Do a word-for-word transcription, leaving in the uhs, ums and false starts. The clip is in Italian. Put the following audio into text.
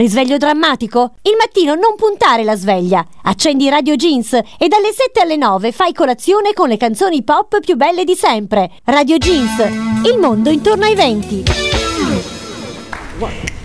Risveglio drammatico? Il mattino non puntare la sveglia. Accendi Radio Jeans e dalle sette alle nove fai colazione con le canzoni pop più belle di sempre. Radio Jeans, il mondo intorno ai venti.